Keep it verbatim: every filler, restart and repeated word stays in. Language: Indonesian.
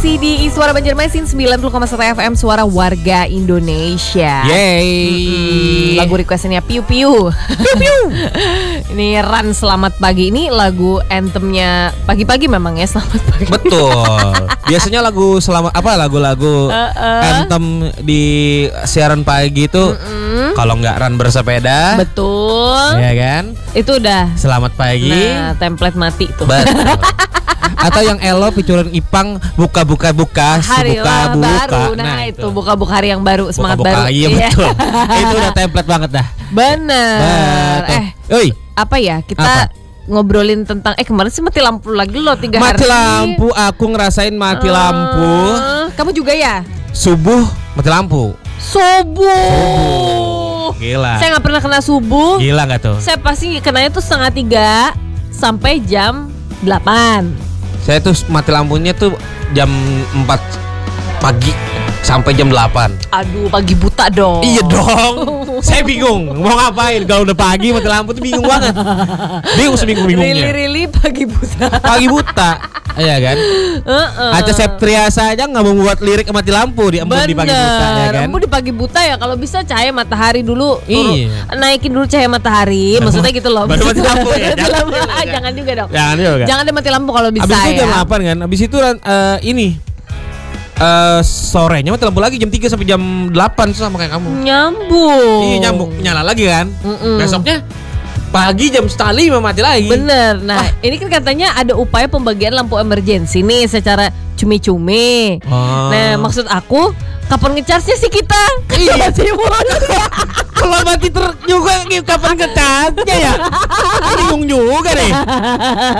masih di Suara Banjarmasin sembilan puluh koma satu F M, suara warga Indonesia. Yeay. Mm-mm. Lagu requestnya Piu Piu. Piu Piu. Ini Ran Selamat Pagi, ini lagu anthemnya pagi-pagi memang ya, selamat pagi. Betul. Biasanya lagu selamat apa lagu-lagu uh, uh. anthem di siaran pagi itu kalau nggak Ran bersepeda. Betul. Ya kan? Itu udah Selamat Pagi. Nah, template mati tuh. Betul. Atau yang Elo featuring Ipang buka-buka buka hari buka baru. buka. Nah, nah itu buka-buka hari yang baru, semangat buka-buka, baru. Iya betul. Itu udah template banget dah. Bener. Betul. Eh, Oi, apa ya? Kita apa? ngobrolin tentang eh kemarin sih mati lampu lagi loh tiga mati hari. Mati lampu, aku ngerasain mati uh, lampu. Kamu juga ya? Subuh mati lampu. Subuh. Subuh. Gila. Saya nggak pernah kena subuh. Gila nggak tuh? Saya pasti kenanya tuh setengah tiga sampai jam delapan. Saya tuh mati lampunya tuh jam empat pagi sampai jam delapan. Aduh, pagi buta dong. Iya dong. Saya bingung mau ngapain kalau udah pagi mati lampu tuh bingung banget. Bingung sebingung-bingungnya. Rili-rili pagi buta. Pagi buta. Iya kan? Uh-uh. Aca Septriasa aja nggak mau buat lirik mati lampu di embun di pagi buta ya kan? Embun di pagi buta ya, kalau bisa cahaya matahari dulu. Iya. Naikin dulu cahaya matahari, maksudnya gitu loh. Baru mati lampu ya. Jangan, jangan juga dong. Jangan juga. Jangan deh mati lampu kalau bisa. Abis itu ya. jam delapan kan. Abis itu uh, ini uh, sorenya mati lampu lagi jam tiga sampai jam delapan sama kayak kamu. Nyambung. Iya nyambung, nyala lagi kan. Mm-mm. Besoknya pagi jam setengah lima mati lagi. Bener. Nah, ah. ini kan katanya ada upaya pembagian lampu emergensi nih secara cumi-cumi. Oh. Nah, maksud aku kapan ngecasnya sih kita? Iya. Kalau mati ter juga kapan ngecasnya ya? Bingung juga nih.